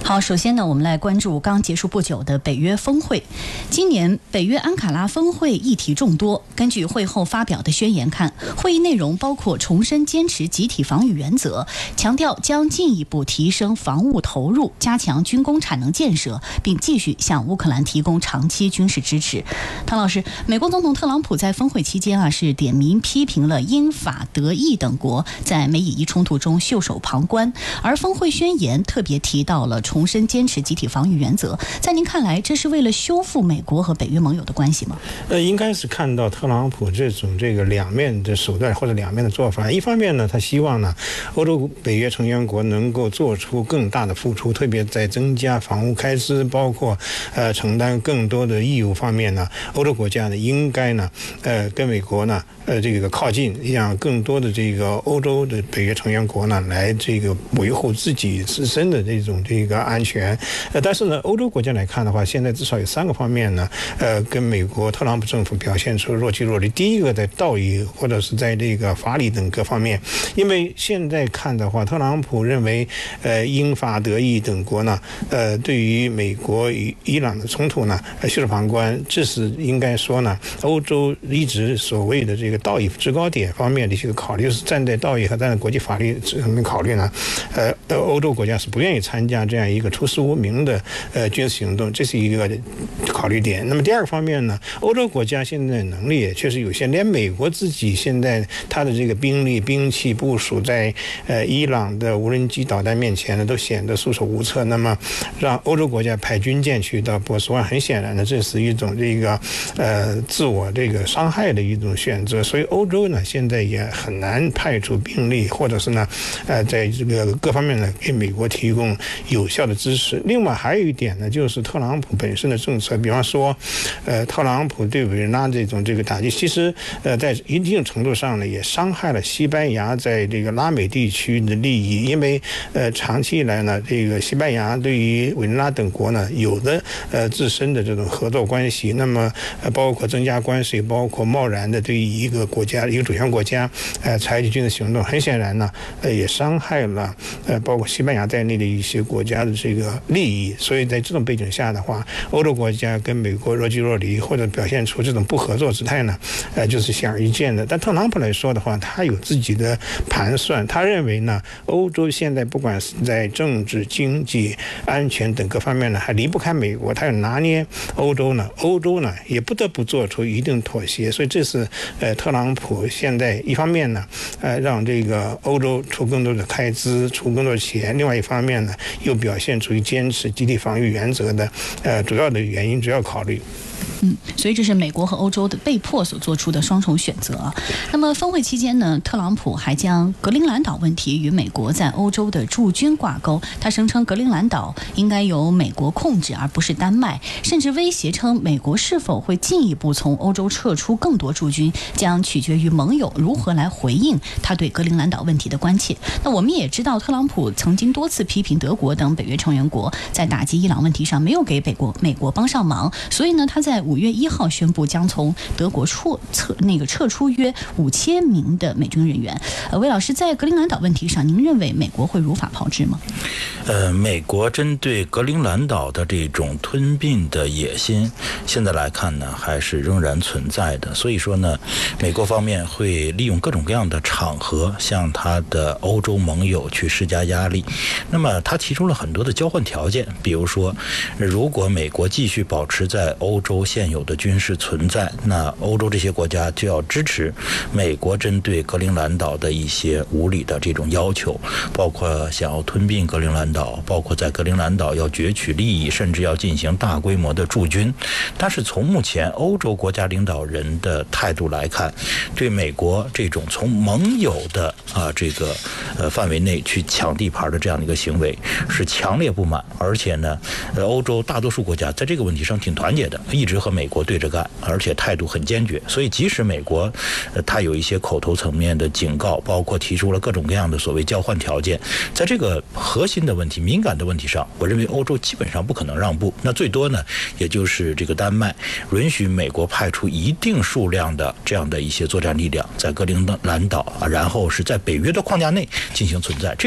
好，首先呢，我们来关注刚结束不久的北约峰会。今年北约安卡拉峰会议题众多，根据会后发表的宣言看，会议内容包括重申坚持集体防御原则，强调将进一步提升防务投入，加强军工产能建设，并继续向乌克兰提供长期军事支持。唐老师，美国总统特朗普在峰会期间是点名批评了英法德意等国在美以伊冲突中袖手旁观，而峰会宣言特别提到了重申坚持集体防御原则。在您看来，这是为了修复美国和北约盟友的关系吗？ 应该是看到特朗普这种两面的手段或者两面的做法。一方面呢，他希望呢欧洲北约成员国能够做出更大的付出，特别在增加防务开支，包括承担更多的义务方面呢，欧洲国家呢应该呢跟美国呢靠近，让更多的欧洲的北约成员国呢来维护自己自身的这种安全。但是呢，欧洲国家来看的话，现在至少有3个方面呢，跟美国特朗普政府表现出若即若离。第一个，在道义或者是在法理等各方面，因为现在看的话，特朗普认为，英法德意等国呢，对于美国与伊朗的冲突呢，袖手旁观，这是应该说呢，欧洲一直所谓的道义制高点方面的一些考虑，是站在道义和站在国际法律上面考虑呢，欧洲国家是不愿意参加这样一个出师无名的军事行动，这是一个考虑点。那么第二个方面呢，欧洲国家现在能力也确实有限，连美国自己现在它的兵力兵器部署在伊朗的无人机导弹面前呢，都显得束手无策。那么让欧洲国家派军舰去到波斯湾，很显然呢，这是一种自我伤害的一种选择。所以欧洲呢现在也很难派出兵力，或者是呢在各方面呢给美国提供有效的支持。另外还有一点呢，就是特朗普本身的政策，比方说特朗普对委内瑞拉这种打击，其实在一定程度上呢也伤害了西班牙在拉美地区的利益。因为长期以来呢，西班牙对于委内瑞拉等国呢有的自身的这种合作关系，那么包括增加关税，包括贸然的对于一个国家一个主权国家采取军事行动，很显然呢也伤害了包括西班牙在内的一些国家的利益。所以在这种背景下的话，欧洲国家跟美国若即若离，或者表现出这种不合作姿态呢，就是显而易见的。但特朗普来说的话，他有自己的盘算，他认为呢，欧洲现在不管是在政治、经济、安全等各方面呢，还离不开美国，他要拿捏欧洲呢也不得不做出一定妥协。所以这是特朗普现在一方面呢，让欧洲出更多的开支，出更多的钱；另外一方面呢，又表现出坚持集体防御原则的主要的原因、主要考虑。 所以这是美国和欧洲的被迫所做出的双重选择。那么峰会期间呢，特朗普还将格陵兰岛问题与美国在欧洲的驻军挂钩。他声称格陵兰岛应该由美国控制，而不是丹麦，甚至威胁称美国是否会进一步从欧洲撤出更多驻军，将取决于盟友如何来回应他对格陵兰岛问题的关切。那我们也知道，特朗普曾经多次批评德国等北约成员国在打击伊朗问题上没有给美国帮上忙，所以呢，他在5月1号宣布将从德国撤出约5000名的美军人员。魏老师，在格陵兰岛问题上，您认为美国会如法炮制吗？ 美国针对格陵兰岛的这种吞并的野心，现在来看呢，还是仍然存在的。所以说呢，美国方面会利用各种各样的场合向他的欧洲盟友去施加压力。那么他提出了很多的交换条件，比如说，如果美国继续保持在欧洲现有的军事存在，那欧洲这些国家就要支持美国针对格陵兰岛的一些无理的这种要求，包括想要吞并格陵兰岛，包括在格陵兰岛要攫取利益，甚至要进行大规模的驻军。但是从目前欧洲国家领导人的态度来看，对美国这种从盟友的范围内去抢地盘的这样的一个行为是强烈不满，而且呢，欧洲大多数国家在这个问题上挺团结的，一直和美国对着干，而且态度很坚决。所以即使美国他有一些口头层面的警告，包括提出了各种各样的所谓交换条件，在这个核心的问题、敏感的问题上，我认为欧洲基本上不可能让步。那最多呢，也就是丹麦允许美国派出一定数量的这样的一些作战力量在格陵兰岛，然后是在北约的框架内进行存在。